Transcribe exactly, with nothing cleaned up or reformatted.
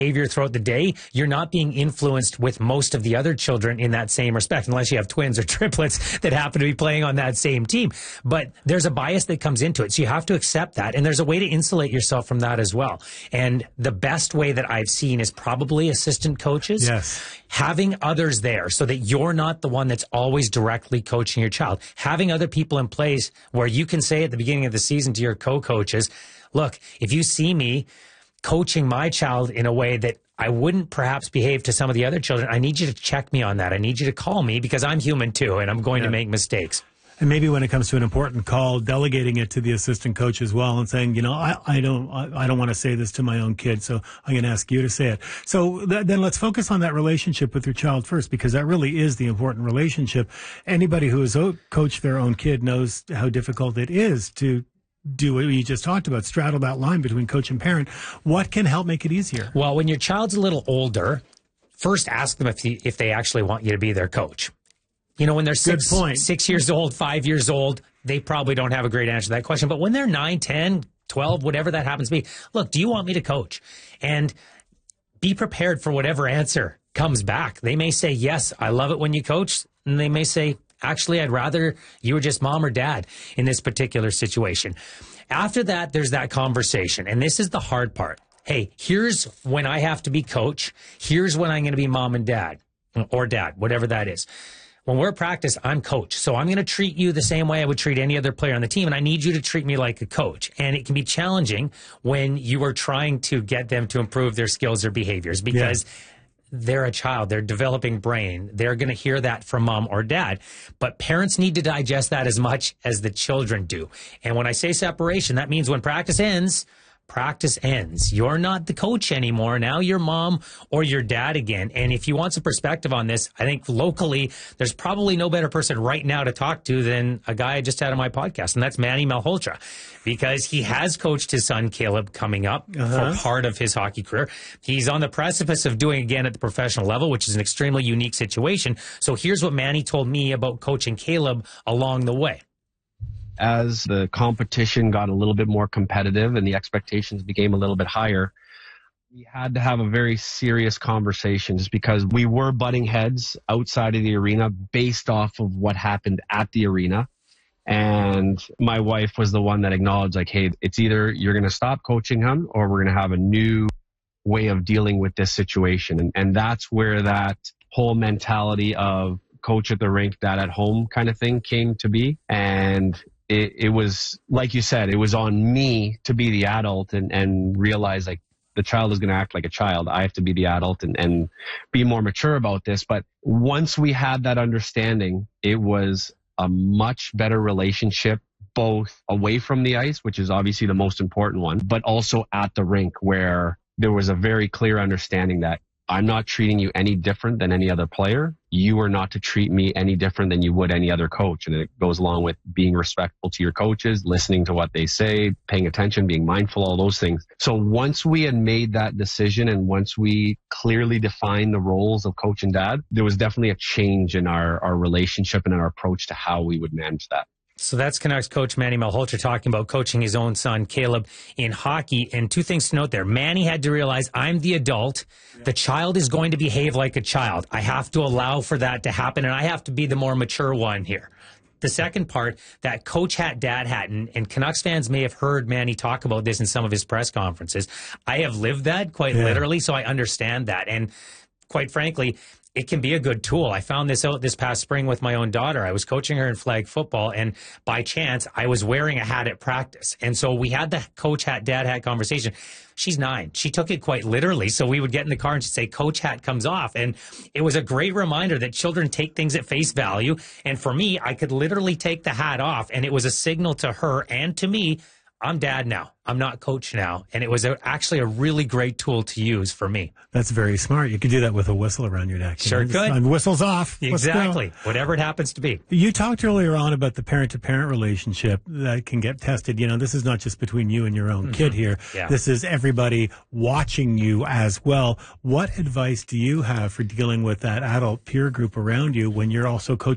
behavior throughout the day, you're not being influenced with most of the other children in that same respect, unless you have twins or triplets that happen to be playing on that same team. But there's a bias that comes into it. So you have to accept that. And there's a way to insulate yourself from that as well. And the best way that I've seen is probably assistant coaches. Yes. Having others there so that you're not the one that's always directly coaching your child. Having other people in place where you can say at the beginning of the season to your co-coaches, look, if you see me coaching my child in a way that I wouldn't perhaps behave to some of the other children, I need you to check me on that. I need you to call me because I'm human too, and I'm going yeah. to make mistakes. And maybe when it comes to an important call, delegating it to the assistant coach as well and saying, you know, I, I don't I, I don't want to say this to my own kid, so I'm going to ask you to say it. So th- then let's focus on that relationship with your child first, because that really is the important relationship. Anybody who has o- coached their own kid knows how difficult it is to do what you just talked about, straddle that line between coach and parent. What can help make it easier? Well, when your child's a little older, first ask them if, you, if they actually want you to be their coach. You know, when they're six, six years old, five years old, they probably don't have a great answer to that question. But when they're nine, ten, twelve, whatever that happens to be, look, do you want me to coach? And be prepared for whatever answer comes back. They may say, yes, I love it when you coach. And they may say, actually, I'd rather you were just mom or dad in this particular situation. After that, there's that conversation. And this is the hard part. Hey, here's when I have to be coach. Here's when I'm going to be mom and dad or dad, whatever that is. When we're at practice, I'm coach. So I'm going to treat you the same way I would treat any other player on the team. And I need you to treat me like a coach. And it can be challenging when you are trying to get them to improve their skills or behaviors because yeah. they're a child, they're developing brain. They're going to hear that from mom or dad. But parents need to digest that as much as the children do. And when I say separation, that means when practice ends, practice ends. You're not the coach anymore. Now you're mom or your dad again. And if you want some perspective on this, I think locally, there's probably no better person right now to talk to than a guy I just had on my podcast, and that's Manny Malhotra, because he has coached his son Caleb coming up uh-huh. for part of his hockey career. He's on the precipice of doing again at the professional level, which is an extremely unique situation. So here's what Manny told me about coaching Caleb along the way. As the competition got a little bit more competitive and the expectations became a little bit higher, we had to have a very serious conversation just because we were butting heads outside of the arena based off of what happened at the arena. And my wife was the one that acknowledged, like, hey, it's either you're going to stop coaching him or we're going to have a new way of dealing with this situation. And, and that's where that whole mentality of coach at the rink, dad at home kind of thing came to be. And It, it was, like you said, it was on me to be the adult and, and realize, like, the child is going to act like a child. I have to be the adult and, and be more mature about this. But once we had that understanding, it was a much better relationship, both away from the ice, which is obviously the most important one, but also at the rink, where there was a very clear understanding that I'm not treating you any different than any other player. You are not to treat me any different than you would any other coach. And it goes along with being respectful to your coaches, listening to what they say, paying attention, being mindful, all those things. So once we had made that decision and once we clearly defined the roles of coach and dad, there was definitely a change in our, our relationship and in our approach to how we would manage that. So that's Canucks coach Manny Malhotra talking about coaching his own son, Caleb, in hockey. And two things to note there. Manny had to realize, I'm the adult. The child is going to behave like a child. I have to allow for that to happen, and I have to be the more mature one here. The second part, that coach hat, dad hat, and, and Canucks fans may have heard Manny talk about this in some of his press conferences. I have lived that quite yeah. literally, so I understand that. And quite frankly, it can be a good tool. I found this out this past spring with my own daughter. I was coaching her in flag football, and by chance, I was wearing a hat at practice. And so we had the coach hat, dad hat conversation. She's nine. She took it quite literally. So we would get in the car and she'd say, coach hat comes off. And it was a great reminder that children take things at face value. And for me, I could literally take the hat off, and it was a signal to her and to me, I'm dad now. I'm not coach now. And it was a, actually a really great tool to use for me. That's very smart. You could do that with a whistle around your neck. You sure know? could. And whistles off. Exactly. Whatever it happens to be. You talked earlier on about the parent-to-parent relationship that can get tested. You know, this is not just between you and your own mm-hmm. kid here. Yeah. This is everybody watching you as well. What advice do you have for dealing with that adult peer group around you when you're also coaching